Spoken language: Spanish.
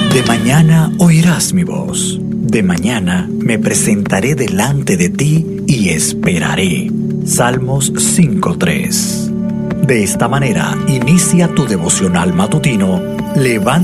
De mañana oirás mi voz. De mañana me presentaré delante de ti y esperaré. Salmos 5:3. De esta manera inicia tu devocional matutino. Levanta